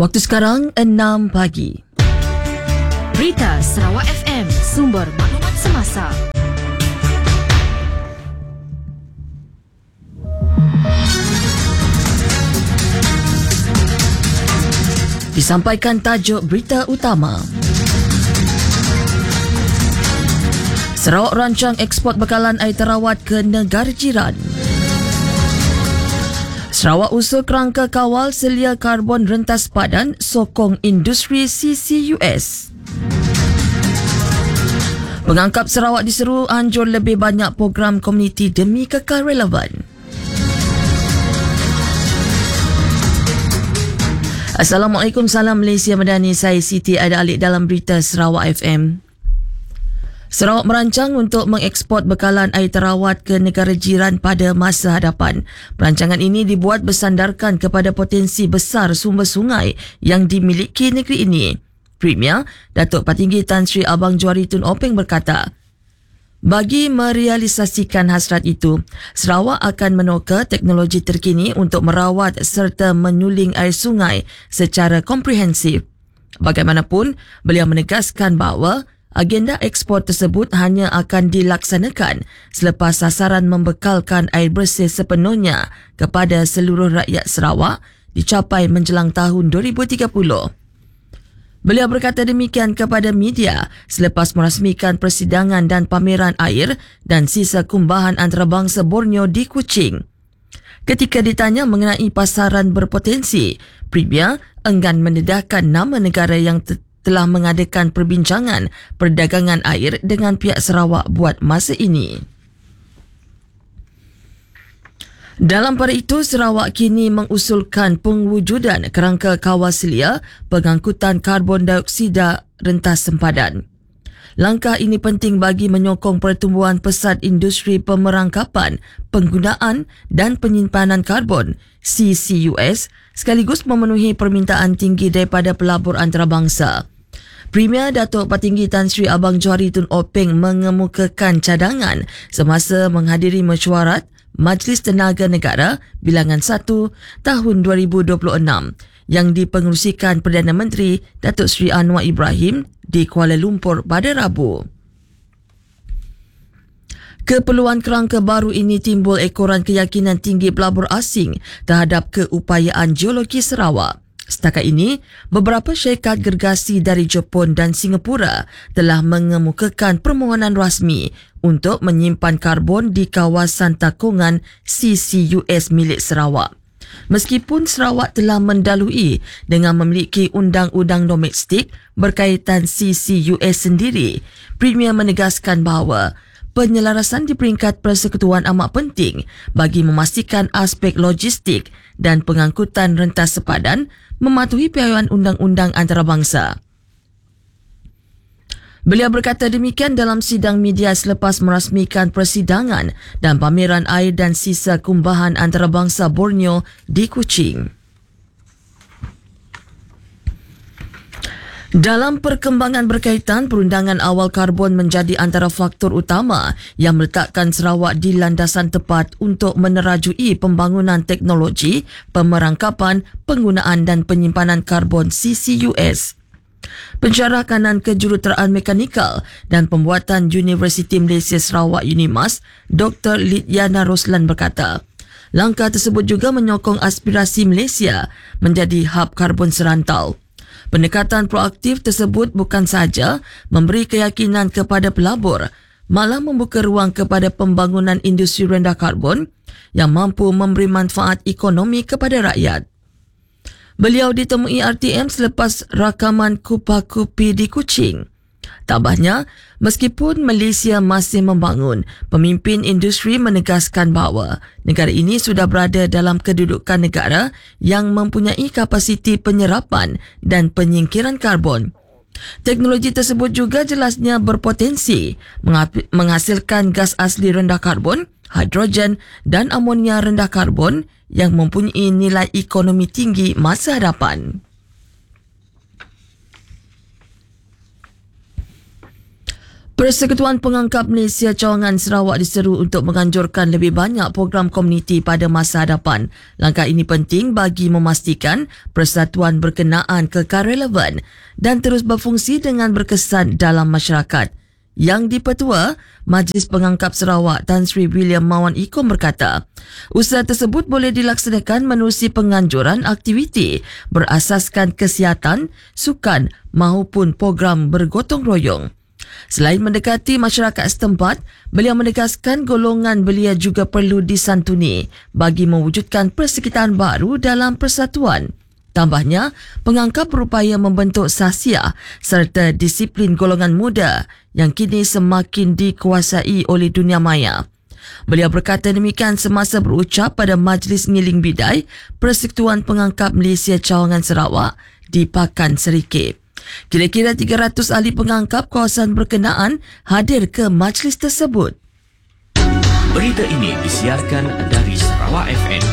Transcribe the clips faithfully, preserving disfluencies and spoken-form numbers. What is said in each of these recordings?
Waktu sekarang enam pagi. Berita Sarawak F M, sumber maklumat semasa. Disampaikan tajuk berita utama. Sarawak rancang ekspor bekalan air terawat ke negara jiran. Sarawak usul kerangka kawal selia karbon rentas padan sokong industri C C U S. Pengangkap Sarawak diseru anjur lebih banyak program komuniti demi kekal relevan. Assalamualaikum, salam Malaysia Madani. Saya Siti Aida Alik dalam berita Sarawak F M. Sarawak merancang untuk mengeksport bekalan air terawat ke negara jiran pada masa hadapan. Perancangan ini dibuat bersandarkan kepada potensi besar sumber sungai yang dimiliki negeri ini. Premier Datuk Patinggi Tan Sri Abang Johari Tun Openg berkata, bagi merealisasikan hasrat itu, Sarawak akan menoka teknologi terkini untuk merawat serta menyuling air sungai secara komprehensif. Bagaimanapun, beliau menegaskan bahawa agenda ekspor tersebut hanya akan dilaksanakan selepas sasaran membekalkan air bersih sepenuhnya kepada seluruh rakyat Sarawak dicapai menjelang tahun dua ribu tiga puluh. Beliau berkata demikian kepada media selepas merasmikan persidangan dan pameran air dan sisa kumbahan antarabangsa Borneo di Kuching. Ketika ditanya mengenai pasaran berpotensi, Premier enggan mendedahkan nama negara yang te- telah mengadakan perbincangan perdagangan air dengan pihak Sarawak buat masa ini. Dalam pada itu, Sarawak kini mengusulkan pengujudan kerangka kawal selia pengangkutan karbon dioksida rentas sempadan. Langkah ini penting bagi menyokong pertumbuhan pesat industri pemerangkapan, penggunaan dan penyimpanan karbon C C U S sekaligus memenuhi permintaan tinggi daripada pelabur antarabangsa. Premier Datuk Patinggi Tan Sri Abang Johari Tun Openg mengemukakan cadangan semasa menghadiri mesyuarat Majlis Tenaga Negara Bilangan satu tahun dua ribu dua puluh enam yang dipengerusikan Perdana Menteri Datuk Seri Anwar Ibrahim di Kuala Lumpur pada Rabu. Keperluan kerangka baru ini timbul ekoran keyakinan tinggi pelabur asing terhadap keupayaan geologi Sarawak. Setakat ini, beberapa syarikat gergasi dari Jepun dan Singapura telah mengemukakan permohonan rasmi untuk menyimpan karbon di kawasan takungan C C U S milik Sarawak. Meskipun Sarawak telah mendalui dengan memiliki undang-undang domestik berkaitan C C U S sendiri, Premier menegaskan bahawa penyelarasan di peringkat persekutuan amat penting bagi memastikan aspek logistik dan pengangkutan rentas sepadan mematuhi piawaian undang-undang antarabangsa. Beliau berkata demikian dalam sidang media selepas merasmikan persidangan dan pameran air dan sisa kumbahan antarabangsa Borneo di Kuching. Dalam perkembangan berkaitan, perundangan awal karbon menjadi antara faktor utama yang meletakkan Sarawak di landasan tepat untuk menerajui pembangunan teknologi, pemerangkapan, penggunaan dan penyimpanan karbon C C U S. Pensyarah kanan kejuruteraan mekanikal dan pembuatan Universiti Malaysia Sarawak UNIMAS, Doktor Lidiana Roslan berkata, langkah tersebut juga menyokong aspirasi Malaysia menjadi hub karbon serantau. Pendekatan proaktif tersebut bukan sahaja memberi keyakinan kepada pelabur, malah membuka ruang kepada pembangunan industri rendah karbon yang mampu memberi manfaat ekonomi kepada rakyat. Beliau ditemui R T M selepas rakaman Kupa Kupi di Kuching. Tambahnya, meskipun Malaysia masih membangun, pemimpin industri menegaskan bahawa negara ini sudah berada dalam kedudukan negara yang mempunyai kapasiti penyerapan dan penyingkiran karbon. Teknologi tersebut juga jelasnya berpotensi menghasilkan gas asli rendah karbon, hidrogen dan amonia rendah karbon yang mempunyai nilai ekonomi tinggi masa hadapan. Persekutuan Pengangkap Malaysia Cawangan Sarawak diseru untuk menganjurkan lebih banyak program komuniti pada masa hadapan. Langkah ini penting bagi memastikan persatuan berkenaan kekal relevan dan terus berfungsi dengan berkesan dalam masyarakat. Yang Dipertua Majlis Pengangkap Sarawak Tan Sri William Mawan Ikom berkata, usaha tersebut boleh dilaksanakan menerusi penganjuran aktiviti berasaskan kesihatan, sukan maupun program bergotong royong. Selain mendekati masyarakat setempat, beliau menegaskan golongan belia juga perlu disantuni bagi mewujudkan persekitaran baru dalam persatuan. Tambahnya, pengangkap berupaya membentuk sahsia serta disiplin golongan muda yang kini semakin dikuasai oleh dunia maya. Beliau berkata demikian semasa berucap pada Majlis Ngiling Bidai Persekutuan Pengangkap Malaysia Cawangan Sarawak di Pakan Serikip. Kira-kira tiga ratus ahli pengangkap kawasan berkenaan hadir ke majlis tersebut. Berita ini disiarkan dari Sarawak F M.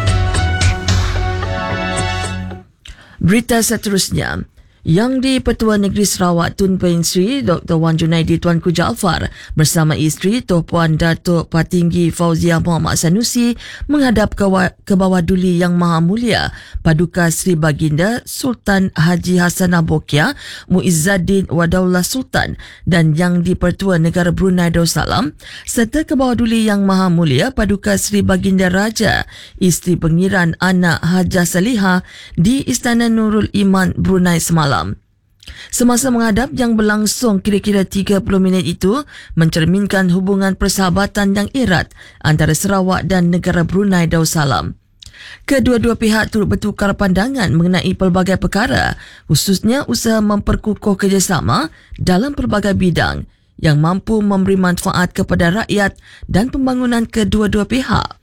Berita seterusnya, Yang di-Pertua Negeri Sarawak Tun Pehin Sri Doktor Wan Junaidi Tuanku Jaafar bersama isteri Tuan Puan Datuk Patinggi Fauzia Muhammad Sanusi menghadap ke, ke bawah duli Yang Maha Mulia Paduka Sri Baginda Sultan Haji Hassanah Bolkiah Muizzaddin Wadaullah Sultan dan Yang di-Pertua Negara Brunei Darussalam serta ke bawah duli Yang Maha Mulia Paduka Sri Baginda Raja Isteri Pengiran Anak Hajah Salihah di Istana Nurul Iman Brunei semalam. Semasa menghadap yang berlangsung kira-kira tiga puluh minit itu mencerminkan hubungan persahabatan yang erat antara Sarawak dan negara Brunei Darussalam. Kedua-dua pihak turut bertukar pandangan mengenai pelbagai perkara, khususnya usaha memperkukuh kerjasama dalam pelbagai bidang yang mampu memberi manfaat kepada rakyat dan pembangunan kedua-dua pihak.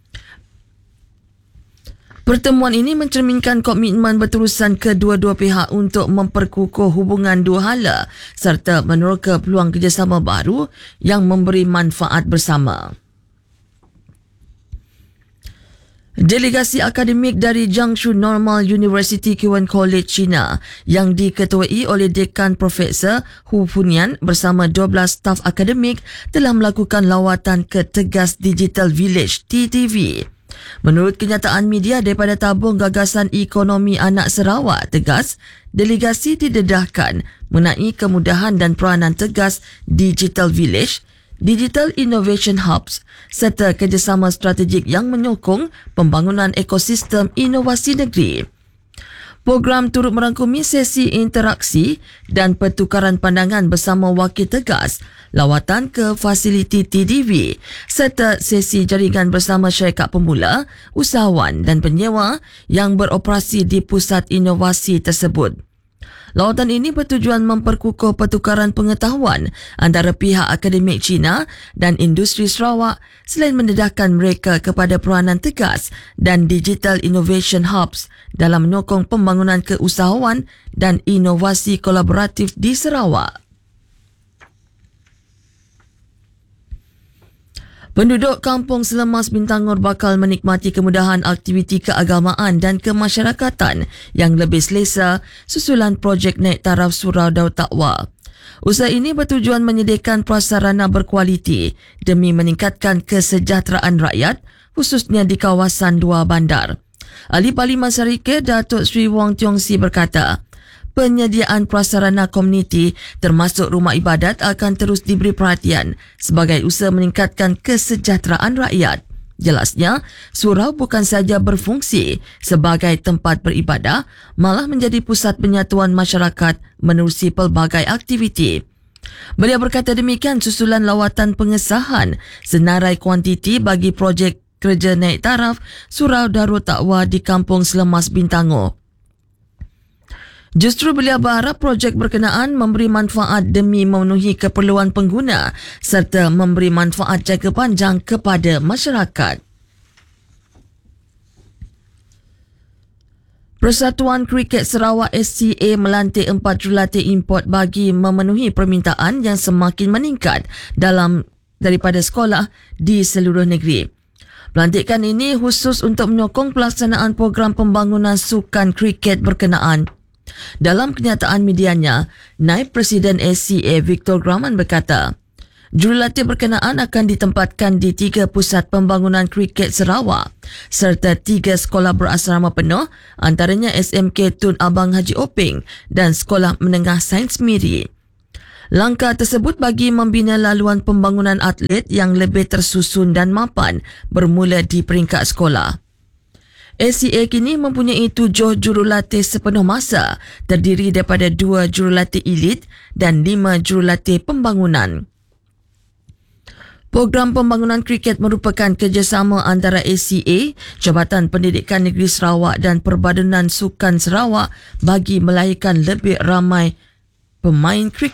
Pertemuan ini mencerminkan komitmen berterusan kedua-dua pihak untuk memperkukuh hubungan dua hala serta meneroka peluang kerjasama baru yang memberi manfaat bersama. Delegasi akademik dari Jiangsu Normal University Kewan College China yang diketuai oleh Dekan Profesor Hu Funian bersama dua belas staf akademik telah melakukan lawatan ke Tegas Digital Village T D V. Menurut kenyataan media daripada Tabung Gagasan Ekonomi Anak Sarawak, Tegas, delegasi didedahkan mengenai kemudahan dan peranan Tegas Digital Village, Digital Innovation Hubs serta kerjasama strategik yang menyokong pembangunan ekosistem inovasi negeri. Program turut merangkumi sesi interaksi dan pertukaran pandangan bersama wakil Tegas, lawatan ke fasiliti T D V serta sesi jaringan bersama syarikat pemula, usahawan dan penyewa yang beroperasi di pusat inovasi tersebut. Lawatan ini bertujuan memperkukuh pertukaran pengetahuan antara pihak akademik China dan industri Sarawak selain mendedahkan mereka kepada peranan Tegas dan Digital Innovation Hubs dalam menyokong pembangunan keusahawan dan inovasi kolaboratif di Sarawak. Penduduk Kampung Selemas Bintangor bakal menikmati kemudahan aktiviti keagamaan dan kemasyarakatan yang lebih selesa susulan projek naik taraf Surau Daud Taqwa. Usaha ini bertujuan menyediakan prasarana berkualiti demi meningkatkan kesejahteraan rakyat, khususnya di kawasan dua bandar. Ahli Parlimen Sarika Datuk Sri Wong Tiong Si berkata, penyediaan prasarana komuniti termasuk rumah ibadat akan terus diberi perhatian sebagai usaha meningkatkan kesejahteraan rakyat. Jelasnya, surau bukan sahaja berfungsi sebagai tempat beribadah, malah menjadi pusat penyatuan masyarakat menerusi pelbagai aktiviti. Beliau berkata demikian susulan lawatan pengesahan senarai kuantiti bagi projek kerja naik taraf Surau Darul Taqwa di Kampung Selemas Bintangor. Justru beliau berharap projek berkenaan memberi manfaat demi memenuhi keperluan pengguna serta memberi manfaat jangka panjang kepada masyarakat. Persatuan Kriket Sarawak S C A melantik empat jurulatih import bagi memenuhi permintaan yang semakin meningkat dalam daripada sekolah di seluruh negeri. Pelantikan ini khusus untuk menyokong pelaksanaan program pembangunan sukan kriket berkenaan. Dalam kenyataan medianya, Naib Presiden A C A Victor Graman berkata, jurulatih berkenaan akan ditempatkan di tiga pusat pembangunan kriket Sarawak serta tiga sekolah berasrama penuh, antaranya S M K Tun Abang Haji Oping dan Sekolah Menengah Sains Miri. Langkah tersebut bagi membina laluan pembangunan atlet yang lebih tersusun dan mapan bermula di peringkat sekolah. A C A kini mempunyai tujuh jurulatih sepenuh masa terdiri daripada dua jurulatih elit dan lima jurulatih pembangunan. Program pembangunan kriket merupakan kerjasama antara A C A, Jabatan Pendidikan Negeri Sarawak dan Perbadunan Sukan Sarawak bagi melahirkan lebih ramai pemain kriket.